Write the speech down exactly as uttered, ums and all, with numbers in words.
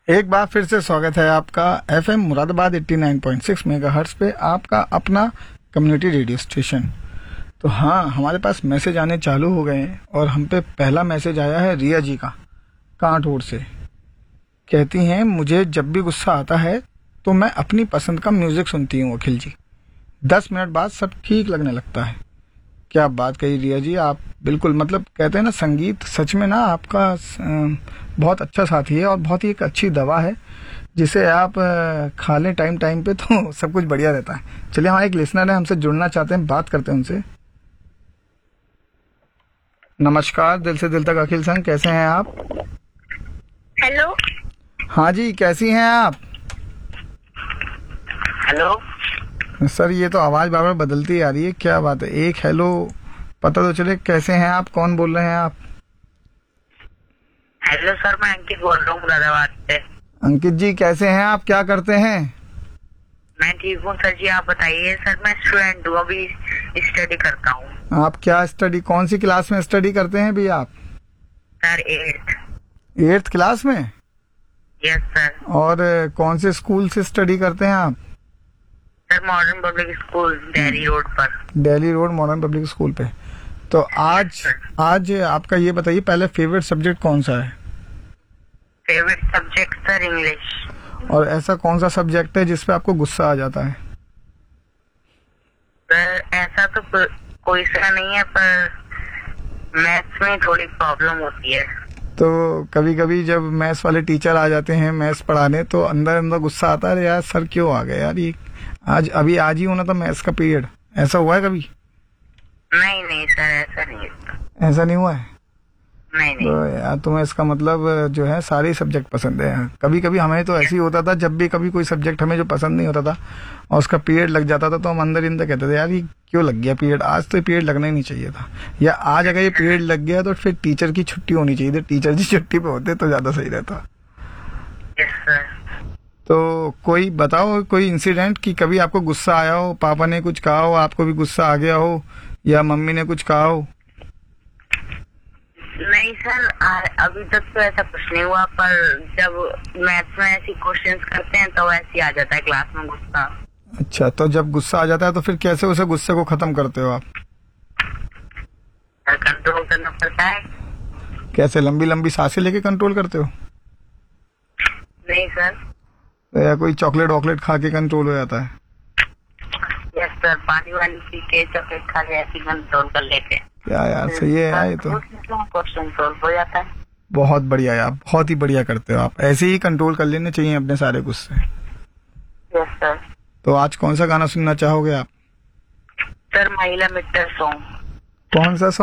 एक बार फिर से स्वागत है आपका एफएम मुरादाबाद नवासी पॉइंट छह मेगाहर्ट्ज पे, आपका अपना कम्युनिटी रेडियो स्टेशन। तो हाँ, हमारे पास मैसेज आने चालू हो गए हैं और हम पे पहला मैसेज आया है रिया जी का, कांटोड़ से। कहती हैं, मुझे जब भी गुस्सा आता है तो मैं अपनी पसंद का म्यूजिक सुनती हूँ अखिल जी, दस मिनट बाद सब ठीक लगने लगता है। क्या बात कही रिया जी, आप बिल्कुल, मतलब कहते हैं ना, संगीत सच में ना आपका अ, बहुत अच्छा साथी है और बहुत ही एक अच्छी दवा है जिसे आप अ, खा लें टाइम टाइम पे तो सब कुछ बढ़िया रहता है। चलिए, हमारे एक लिसनर है, हमसे जुड़ना चाहते हैं, बात करते हैं उनसे। नमस्कार, दिल से दिल तक अखिल संग, कैसे हैं आप? हेलो। हाँ जी, कैसी हैं आप? हेलो। सर, ये तो आवाज़ बार बार बदलती आ रही है, क्या बात है? एक हेलो पता तो चले। कैसे हैं आप? कौन बोल रहे हैं आप? हेलो सर, मैं अंकित बोल रहा हूँ मुरादाबाद से। अंकित जी, कैसे हैं आप? क्या करते हैं? मैं ठीक हूँ सर जी, आप बताइए। सर मैं स्टूडेंट हूँ, अभी स्टडी करता हूँ। आप क्या स्टडी, कौन सी क्लास में स्टडी करते हैं भी आप? Sir eighth. एट्थ क्लास में? Yes sir. और अ, कौन से स्कूल से स्टडी करते हैं आप? Sir modern public school, dairy road पर। Delhi road modern public school पे। तो आज सर आज आपका ये बताइए, पहले फेवरेट सब्जेक्ट कौन सा है? Favourite subject sir English. और ऐसा कौन सा सब्जेक्ट है जिसपे आपको गुस्सा आ जाता है? सर ऐसा तो को, कोई सा नहीं है, पर मैथ्स में थोड़ी प्रॉब्लम होती है। तो कभी कभी जब मैथ्स वाले टीचर आ जाते हैं मैथ्स पढ़ाने, तो अंदर अंदर गुस्सा आता है, अरे यार सर क्यों आ गए यार, ये आज अभी आज ही होना था मैथ्स का पीरियड। ऐसा हुआ है कभी? नहीं नहीं सर, ऐसा नहीं है। ऐसा नहीं हुआ है? नहीं नहीं। तो यार, तुम्हें इसका मतलब जो है सारे सब्जेक्ट पसंद है। कभी कभी हमें तो ऐसे ही होता था, जब भी कभी कोई सब्जेक्ट हमें जो पसंद नहीं होता था और उसका पीरियड लग जाता था, तो हम अंदर ही अंदर कहते थे, यार ये क्यों लग गया पीरियड, आज तो ये पीरियड लगना ही नहीं चाहिए था। या आज अगर ये पीरियड लग गया तो फिर टीचर की छुट्टी होनी चाहिए थी, टीचर जी छुट्टी पे होते तो ज्यादा सही रहता। Yes sir. तो कोई बताओ, कोई इंसिडेंट कि कभी आपको गुस्सा आया हो, पापा ने कुछ कहा हो, आपको भी गुस्सा आ गया हो, या मम्मी ने कुछ कहा हो? नहीं सर, आ- अभी तक तो ऐसा कुछ नहीं हुआ, पर जब मैथ्स में ऐसी क्वेश्चंस करते हैं तो वैसे ही आ जाता है क्लास में गुस्सा। अच्छा, तो जब गुस्सा आ जाता है तो फिर कैसे उसे गुस्से को खत्म करते हो आप? कंट्रोल करना पड़ता है। कैसे, लंबी लंबी सांसें लेके कंट्रोल करते हो? नहीं सर। या कोई चॉकलेट वॉकलेट खा के कंट्रोल हो जाता है? यस सर, पानी वानी पी के चॉकलेट खा के ऐसे कंट्रोल कर लेते हैं। क्या यार, सही है यार, ये तो क्वेश्चन सॉल्व हो जाता है। बहुत बढ़िया यार, बहुत ही बढ़िया करते हो आप। ऐसे ही कंट्रोल कर लेने चाहिए अपने सारे गुस्से। Yes sir. तो आज कौन सा गाना सुनना चाहोगे आप? सर महिला मित्र सॉन्ग। कौन सा?